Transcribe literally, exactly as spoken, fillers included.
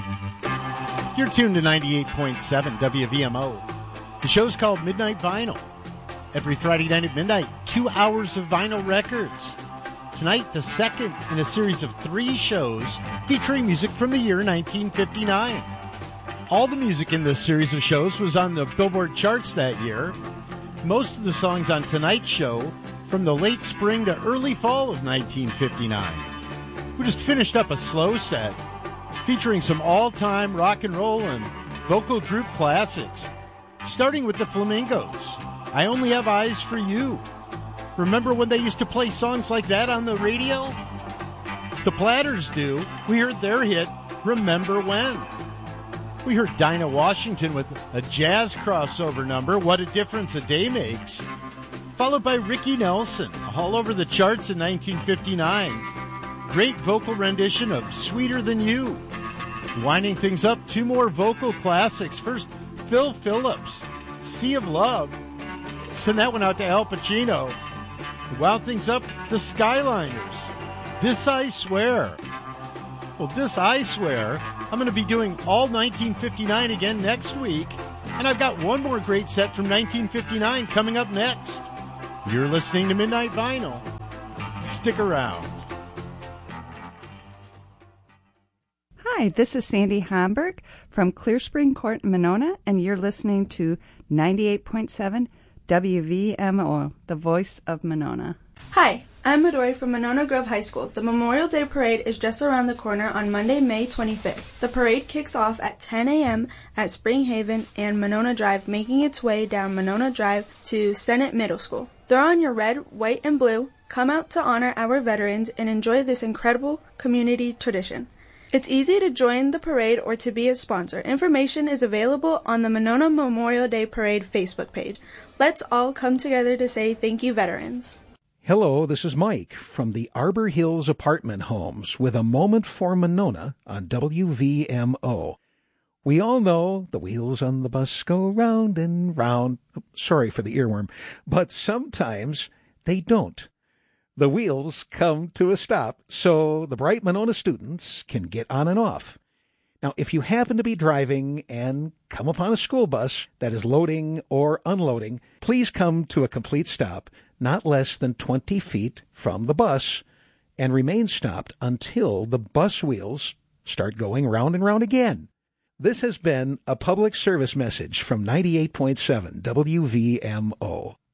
You're tuned to ninety-eight point seven W V M O. The show's called Midnight Vinyl. Every Friday night at midnight, two hours of vinyl records. Tonight, the second in a series of three shows featuring music from the year nineteen fifty-nine. All the music in this series of shows was on the Billboard charts that year. Most of the songs on tonight's show from the late spring to early fall of nineteen fifty-nine. We just finished up a slow set featuring some all-time rock and roll and vocal group classics, starting with the Flamingos. I Only Have Eyes for You. Remember when they used to play songs like that on the radio? The Platters do. We heard their hit, Remember When. We heard Dinah Washington with a jazz crossover number, What a Difference a Day Makes, followed by Ricky Nelson, all over the charts in nineteen fifty-nine. Great vocal rendition of Sweeter Than You. Winding things up, two more vocal classics. First, Phil Phillips, Sea of Love. Send that one out to Al Pacino. Wound things up, the Skyliners, This I Swear. Well, This I Swear, I'm going to be doing all nineteen fifty-nine again next week. And I've got one more great set from nineteen fifty-nine coming up next. You're listening to Midnight Vinyl. Stick around. Hi, this is Sandy Hamburg from Clear Spring Court, Monona, and you're listening to ninety-eight point seven W V M O, the voice of Monona. Hi, I'm Midori from Monona Grove High School. The Memorial Day Parade is just around the corner on Monday, May twenty-fifth. The parade kicks off at ten a.m. at Spring Haven and Monona Drive, making its way down Monona Drive to Senate Middle School. Throw on your red, white, and blue, come out to honor our veterans, and enjoy this incredible community tradition. It's easy to join the parade or to be a sponsor. Information is available on the Monona Memorial Day Parade Facebook page. Let's all come together to say thank you, veterans. Hello, this is Mike from the Arbor Hills Apartment Homes with a moment for Monona on W V M O. We all know the wheels on the bus go round and round. Sorry for the earworm, but sometimes they don't. The wheels come to a stop so the bright Monona students can get on and off. Now, if you happen to be driving and come upon a school bus that is loading or unloading, please come to a complete stop, not less than twenty feet from the bus, and remain stopped until the bus wheels start going round and round again. This has been a public service message from ninety-eight point seven W V M O.